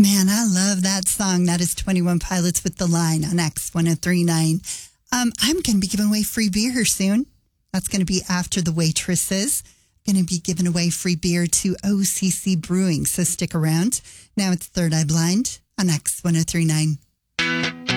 Man, I love that song. That is 21 Pilots with The Line on X1039. I'm going to be giving away free beer here soon. That's going to be after the waitresses. Going to be giving away free beer to OCC Brewing, so stick around. Now it's Third Eye Blind on X1039.